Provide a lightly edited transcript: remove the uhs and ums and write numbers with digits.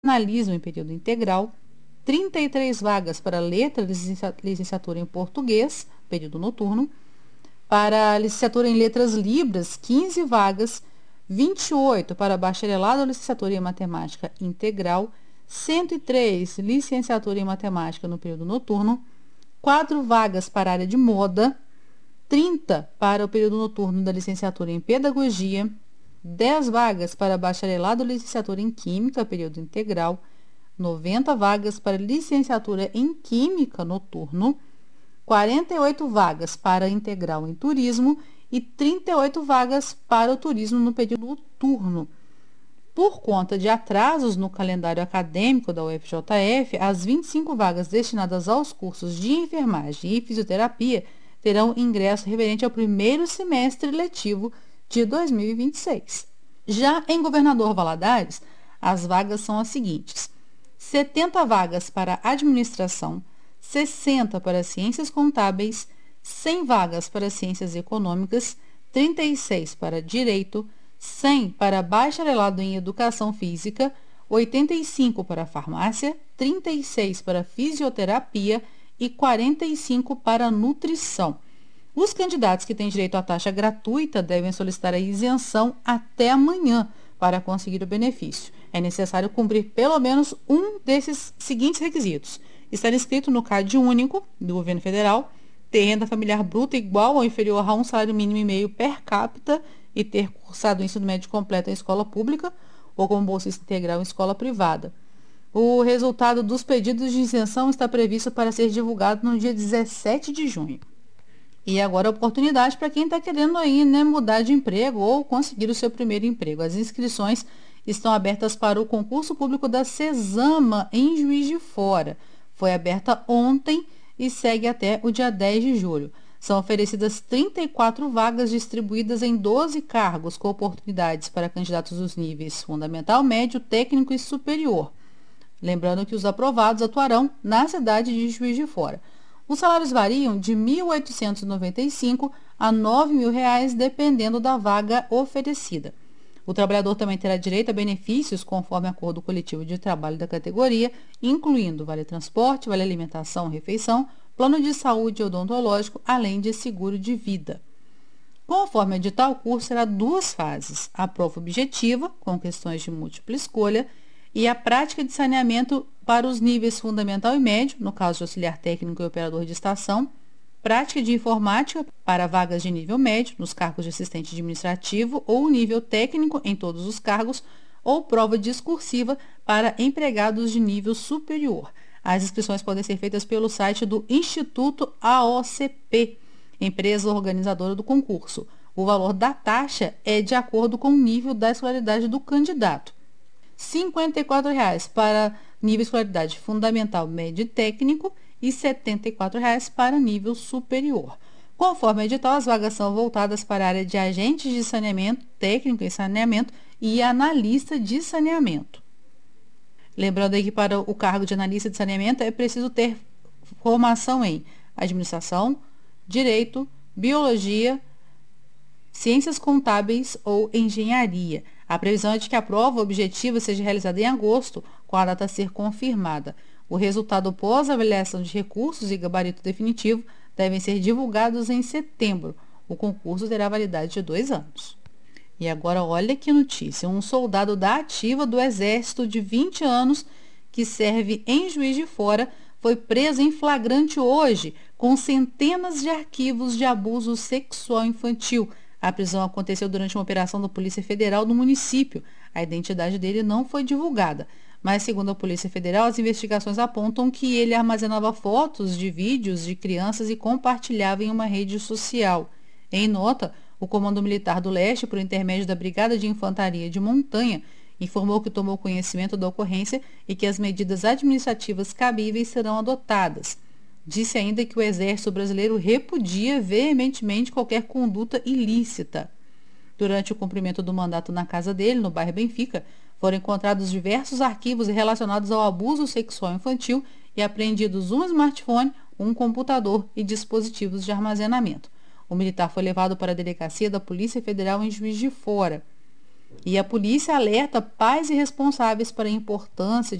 jornalismo em período integral, 33 vagas para letra de licenciatura em português, período noturno, para licenciatura em letras libras, 15 vagas, 28 para bacharelado ou licenciatura em matemática integral, 103 licenciatura em matemática no período noturno, 4 vagas para a área de moda, 30 para o período noturno da licenciatura em pedagogia, 10 vagas para bacharelado ou licenciatura em química, período integral, 90 vagas para licenciatura em química noturno, 48 vagas para integral em turismo e 38 vagas para o turismo no período noturno. Por conta de atrasos no calendário acadêmico da UFJF, as 25 vagas destinadas aos cursos de enfermagem e fisioterapia terão ingresso referente ao primeiro semestre letivo de 2026. Já em Governador Valadares, as vagas são as seguintes: 70 vagas para administração, 60 para ciências contábeis, 100 vagas para ciências econômicas, 36 para direito, 100 para bacharelado em educação física, 85 para farmácia, 36 para fisioterapia e 45 para nutrição. Os candidatos que têm direito à taxa gratuita devem solicitar a isenção até amanhã para conseguir o benefício. É necessário cumprir pelo menos um desses seguintes requisitos: estar inscrito no CAD único do governo federal, ter renda familiar bruta igual ou inferior a um salário mínimo e meio per capita e ter cursado o ensino médio completo em escola pública ou com bolsista integral em escola privada. O resultado dos pedidos de isenção está previsto para ser divulgado no dia 17 de junho. E agora a oportunidade para quem está querendo aí, mudar de emprego ou conseguir o seu primeiro emprego. As inscrições estão abertas para o concurso público da CESAMA em Juiz de Fora. Foi aberta ontem e segue até o dia 10 de julho. São oferecidas 34 vagas distribuídas em 12 cargos, com oportunidades para candidatos dos níveis fundamental, médio, técnico e superior. Lembrando que os aprovados atuarão na cidade de Juiz de Fora. Os salários variam de R$ 1.895 a R$ 9.000, dependendo da vaga oferecida. O trabalhador também terá direito a benefícios conforme acordo coletivo de trabalho da categoria, incluindo vale transporte, vale alimentação, refeição, plano de saúde odontológico, além de seguro de vida. Conforme o edital, o curso será 2 fases: a prova objetiva, com questões de múltipla escolha, e a prática de saneamento para os níveis fundamental e médio, no caso de auxiliar técnico e operador de estação, prática de informática para vagas de nível médio, nos cargos de assistente administrativo ou nível técnico em todos os cargos, ou prova discursiva para empregados de nível superior. As inscrições podem ser feitas pelo site do Instituto AOCP, empresa organizadora do concurso. O valor da taxa é de acordo com o nível da escolaridade do candidato. R$ 54,00 para nível de escolaridade fundamental, médio e técnico e R$ 74,00 para nível superior. Conforme o edital, as vagas são voltadas para a área de agentes de saneamento, técnico em saneamento e analista de saneamento. Lembrando aí que para o cargo de analista de saneamento é preciso ter formação em administração, direito, biologia, ciências contábeis ou engenharia. A previsão é de que a prova objetiva seja realizada em agosto, com a data a ser confirmada. O resultado pós-avaliação de recursos e gabarito definitivo devem ser divulgados em setembro. O concurso terá validade de 2 anos. E agora olha que notícia: um soldado da ativa do Exército de 20 anos, que serve em Juiz de Fora, foi preso em flagrante hoje, com centenas de arquivos de abuso sexual infantil. A prisão aconteceu durante uma operação da Polícia Federal no município. A identidade dele não foi divulgada, mas, segundo a Polícia Federal, as investigações apontam que ele armazenava fotos de vídeos de crianças e compartilhava em uma rede social. Em nota, o Comando Militar do Leste, por intermédio da Brigada de Infantaria de Montanha, informou que tomou conhecimento da ocorrência e que as medidas administrativas cabíveis serão adotadas. Disse ainda que o Exército Brasileiro repudia veementemente qualquer conduta ilícita. Durante o cumprimento do mandato na casa dele, no bairro Benfica, foram encontrados diversos arquivos relacionados ao abuso sexual infantil e apreendidos um smartphone, um computador e dispositivos de armazenamento. O militar foi levado para a delegacia da Polícia Federal em Juiz de Fora. E a polícia alerta pais e responsáveis para a importância